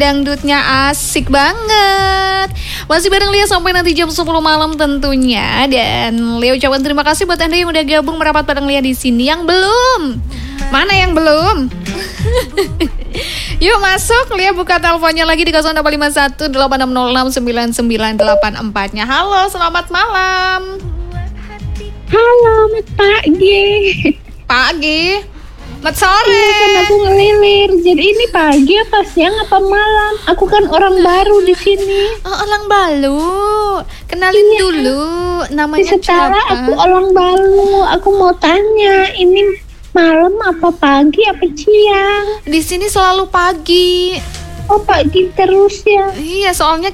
dangdutnya asik banget. Masih bareng Lia sampai nanti jam 10 malam tentunya. Dan Lia ucapkan terima kasih buat Anda yang udah gabung merapat bareng Lia di sini. Yang belum, mana yang belum? Yuk masuk, Lia buka teleponnya lagi di 0851 8606 9984-nya. Halo, selamat malam. Halo, selamat pagi. Pagi. Selamat sore. Iya, kan aku ngelilir. Jadi ini pagi apa siang apa malam? Aku kan orang baru di sini. Oh, orang baru. Kenalin dulu. Namanya Setara siapa? aku orang baru. Aku mau tanya, ini malam apa pagi apa siang? Di sini selalu pagi. Oh, pagi terus ya. Iya, soalnya